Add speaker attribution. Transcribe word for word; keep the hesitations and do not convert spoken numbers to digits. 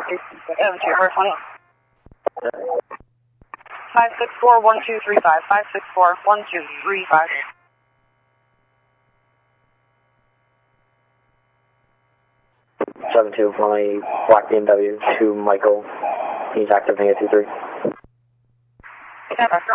Speaker 1: seven two, first one. five six four one two three five, five six four one two three five.
Speaker 2: seven two, runway black B M W to Michael. He's active, negative two three.